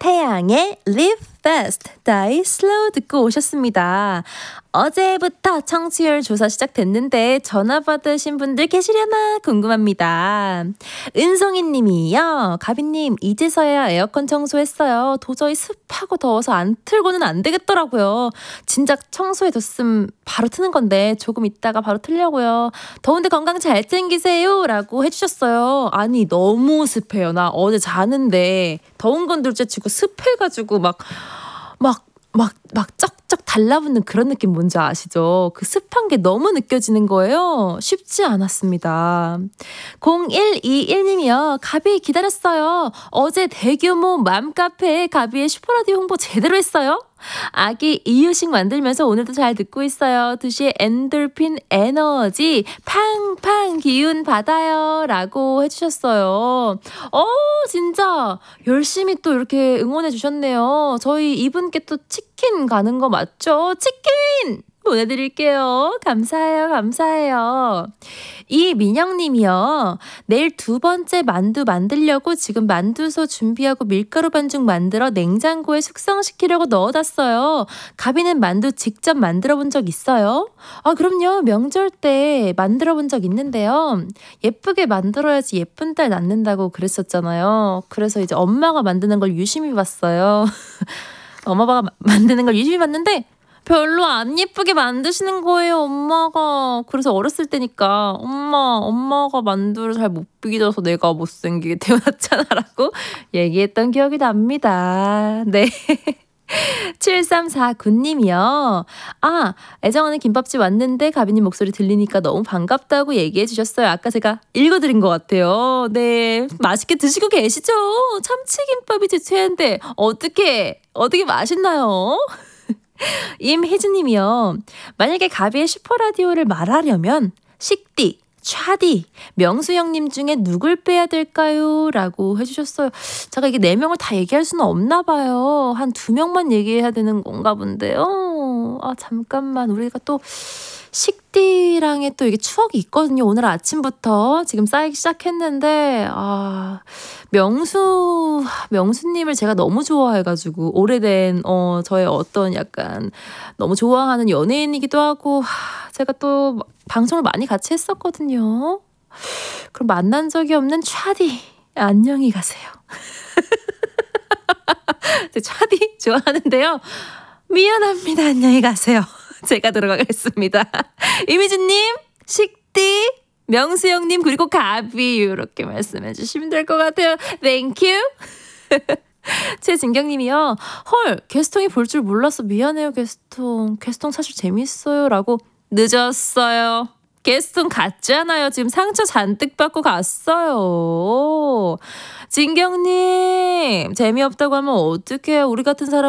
태양의 Live Fast, Die Slow 듣고 오셨습니다. 어제부터 청취율 조사 시작됐는데 전화 받으신 분들 계시려나 궁금합니다. 은송이 님이요. 가비님, 이제서야 에어컨 청소했어요. 도저히 습하고 더워서 안 틀고는 안 되겠더라고요. 진작 청소해뒀음 바로 트는 건데 조금 있다가 바로 틀려고요. 더운데 건강 잘 챙기세요 라고 해주셨어요. 아니 너무 습해요. 나 어제 자는데 더운 건 둘째치고 습해가지고 막 쩍쩍 달라붙는 그런 느낌 뭔지 아시죠? 그 습한 게 너무 느껴지는 거예요. 쉽지 않았습니다. 0121님이요. 가비 기다렸어요. 어제 대규모 맘카페에 가비의 슈퍼라디오 홍보 제대로 했어요. 아기 이유식 만들면서 오늘도 잘 듣고 있어요. 2시에 엔돌핀 에너지 팡팡 기운 받아요 라고 해주셨어요. 진짜 열심히 또 이렇게 응원해 주셨네요. 저희 이분께 또 치킨 가는 거 맞죠? 치킨 보내드릴게요. 감사해요. 이민영님이요. 내일 2번째 만두 만들려고 지금 만두소 준비하고 밀가루 반죽 만들어 냉장고에 숙성시키려고 넣어놨어요. 가비는 만두 직접 만들어 본 적 있어요? 그럼요. 명절 때 만들어 본 적 있는데요. 예쁘게 만들어야지 예쁜 딸 낳는다고 그랬었잖아요. 그래서 이제 엄마가 만드는 걸 유심히 봤어요. 엄마가 만드는 걸 유심히 봤는데 별로 안 예쁘게 만드시는 거예요, 엄마가. 그래서 어렸을 때니까 엄마가 만두를 잘 못 빚어서 내가 못생기게 태어났잖아라고 얘기했던 기억이 납니다. 네. 7349님이요. 애정하는 김밥집 왔는데 가비님 목소리 들리니까 너무 반갑다고 얘기해 주셨어요. 아까 제가 읽어드린 것 같아요. 네, 맛있게 드시고 계시죠? 참치김밥이 제 최애인데 어떻게 맛있나요? 임혜진님이요. 만약에 가비의 슈퍼라디오를 말하려면 식디, 차디, 명수형님 중에 누굴 빼야 될까요? 라고 해주셨어요. 제가 이게 4명을 다 얘기할 수는 없나 봐요. 한 2명만 얘기해야 되는 건가 본데요. 잠깐만. 우리가 또 식디랑의 또 이게 추억이 있거든요. 오늘 아침부터 지금 쌓이기 시작했는데 명수님을 제가 너무 좋아해가지고 오래된 저의 어떤 약간 너무 좋아하는 연예인이기도 하고 제가 또 방송을 많이 같이 했었거든요. 그럼 만난 적이 없는 차디 안녕히 가세요. 차디 좋아하는데요. 미안합니다. 안녕히 가세요. 제가 들어가겠습니다. 이미진님, 식디, 명수형님 그리고 가비 이렇게 말씀해 주시면 될 것 같아요. Thank you. 최진경님이요. 헐, 게스통이 볼 줄 몰라서 미안해요. 게스통 사실 재밌어요 라고. 늦었어요. 게스통 갔잖아요. 지금 상처 잔뜩 받고 갔어요. 진경님 재미없다고 하면 어떡해요. 우리 같은 사람